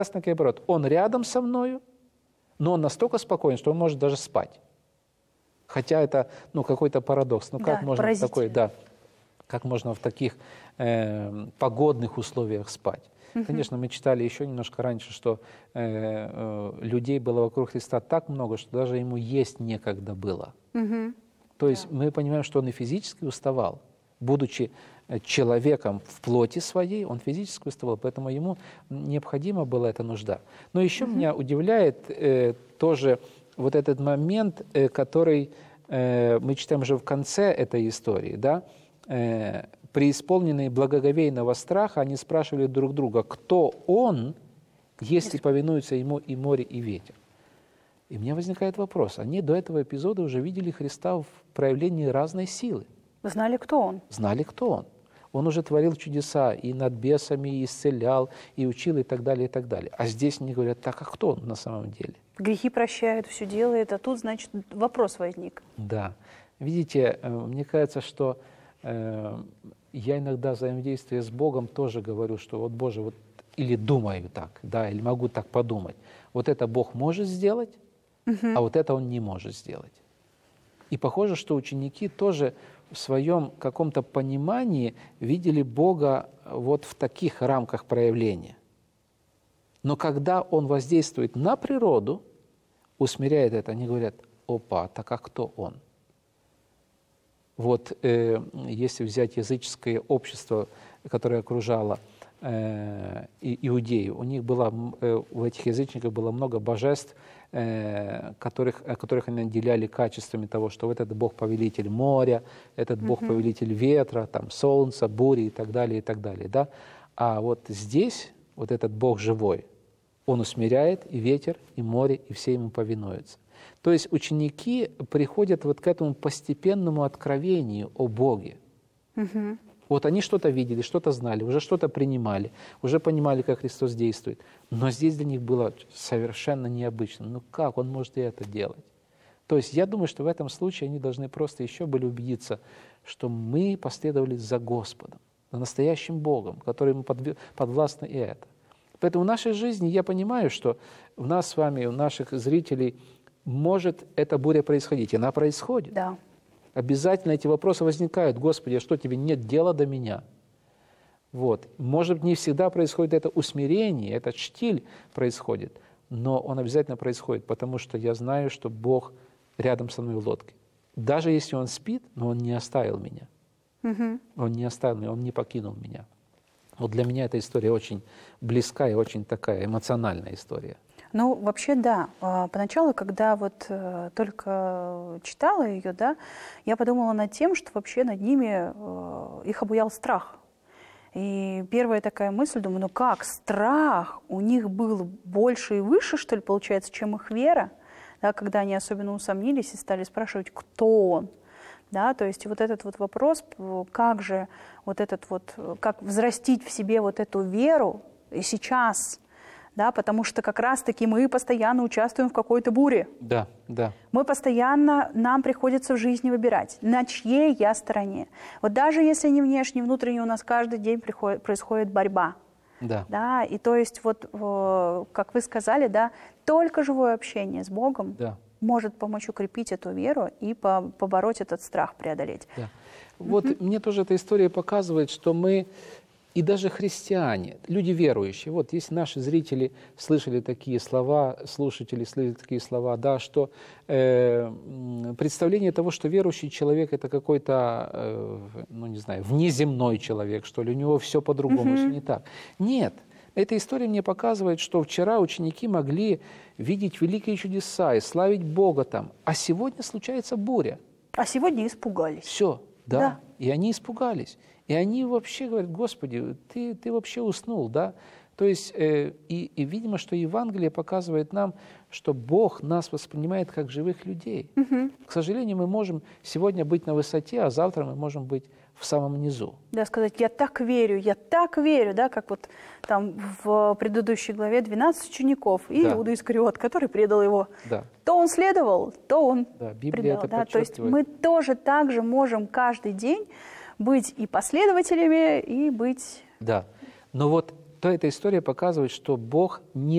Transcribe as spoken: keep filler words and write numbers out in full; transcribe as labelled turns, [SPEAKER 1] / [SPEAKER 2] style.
[SPEAKER 1] наоборот. Он рядом со мною, но он настолько спокоен, что он может даже спать. Хотя это, ну, какой-то парадокс. Ну, как
[SPEAKER 2] Да,
[SPEAKER 1] можно в такой, да, как можно в таких э, погодных условиях спать? Угу. Конечно, мы читали еще немножко раньше, что э, э, людей было вокруг Христа так много, что даже ему есть некогда было. Угу. То есть да. мы понимаем, что он и физически уставал. Будучи человеком в плоти своей, он физически уставал, поэтому ему необходима была эта нужда. Но еще угу. меня удивляет э, тоже вот этот момент, э, который э, мы читаем уже в конце этой истории, да, э, преисполненные благоговейного страха, они спрашивали друг друга, кто он, если повинуются ему и море, и ветер. И у меня возникает вопрос, они до этого эпизода уже видели Христа в проявлении разной силы.
[SPEAKER 2] Знали, кто он.
[SPEAKER 1] Знали, кто он. Он уже творил чудеса и над бесами, и исцелял, и учил, и так далее, и так далее. А здесь они говорят, так, а кто он на самом деле?
[SPEAKER 2] Грехи прощает, все делает, а тут, значит, вопрос возник.
[SPEAKER 1] Да. Видите, мне кажется, что э, я иногда взаимодействуя с Богом тоже говорю, что вот, Боже, вот, или думаю так, да, или могу так подумать. Вот это Бог может сделать, угу. а вот это Он не может сделать. И похоже, что ученики тоже в своем каком-то понимании видели Бога вот в таких рамках проявления. Но когда Он воздействует на природу, усмиряет это, они говорят, опа, так а кто Он? Вот э, если взять языческое общество, которое окружало э, иудеев, у них было, э, у этих язычников было много божеств, э, которых, которых они наделяли качествами того, что вот этот Бог-повелитель моря, этот mm-hmm. Бог-повелитель ветра, там, солнца, бури и так далее, и так далее. Да? А вот здесь вот этот Бог живой, Он усмиряет и ветер, и море, и все ему повинуются. То есть ученики приходят вот к этому постепенному откровению о Боге. Угу. Вот они что-то видели, что-то знали, уже что-то принимали, уже понимали, как Христос действует. Но здесь для них было совершенно необычно. Ну как Он может и это делать? То есть я думаю, что в этом случае они должны просто еще были убедиться, что мы последовали за Господом, за настоящим Богом, который ему подвластно и это. Поэтому в нашей жизни я понимаю, что у нас с вами, у наших зрителей может эта буря происходить. И она происходит.
[SPEAKER 2] Да.
[SPEAKER 1] Обязательно эти вопросы возникают. Господи, а что, тебе нет дела до меня? Вот. Может быть, не всегда происходит это усмирение, этот штиль происходит, но он обязательно происходит, потому что я знаю, что Бог рядом со мной в лодке. Даже если Он спит, но Он не оставил меня. Угу. Он не оставил меня, Он не покинул меня. Вот для меня эта история очень близка и очень такая эмоциональная история.
[SPEAKER 2] Ну, вообще, да. Поначалу, когда вот только читала ее, да, я подумала над тем, что вообще над ними их обуял страх. И первая такая мысль, думаю, ну как, страх у них был больше и выше, что ли, получается, чем их вера, да, когда они особенно усомнились и стали спрашивать, кто он. Да, то есть вот этот вот вопрос, как же вот этот вот, как взрастить в себе вот эту веру и сейчас, да, потому что как раз-таки мы постоянно участвуем в какой-то буре.
[SPEAKER 1] Да, да.
[SPEAKER 2] Мы постоянно, нам приходится в жизни выбирать, на чьей я стороне. Вот даже если не внешне, внутренне у нас каждый день приходит, происходит борьба.
[SPEAKER 1] Да.
[SPEAKER 2] Да, и то есть вот, как вы сказали, да, только живое общение с Богом, да, может помочь укрепить эту веру и побороть этот страх, преодолеть.
[SPEAKER 1] Да. Вот mm-hmm. мне тоже эта история показывает, что мы, и даже христиане, люди верующие, вот если наши зрители слышали такие слова, слушатели слышали такие слова, да, что э, представление того, что верующий человек это какой-то, э, ну не знаю, внеземной человек, что ли, у него все по-другому, mm-hmm. все не так. Нет. Эта история мне показывает, что вчера ученики могли видеть великие чудеса и славить Бога там, а сегодня случается буря.
[SPEAKER 2] А сегодня испугались.
[SPEAKER 1] Все, да.
[SPEAKER 2] да.
[SPEAKER 1] И они испугались. И они вообще говорят, Господи, ты, ты вообще уснул, да? То есть, э, и, и видимо, что Евангелие показывает нам, что Бог нас воспринимает как живых людей. Угу. К сожалению, мы можем сегодня быть на высоте, а завтра мы можем быть в самом низу.
[SPEAKER 2] Да, сказать, я так верю, я так верю, да, как вот там в предыдущей главе двенадцать учеников и да. Иуда Искариот, который предал его.
[SPEAKER 1] Да.
[SPEAKER 2] То он следовал, то он
[SPEAKER 1] да, Библия
[SPEAKER 2] предал.
[SPEAKER 1] Это
[SPEAKER 2] да? То есть мы тоже так же можем каждый день быть и последователями, и быть...
[SPEAKER 1] Да, но вот то эта история показывает, что Бог не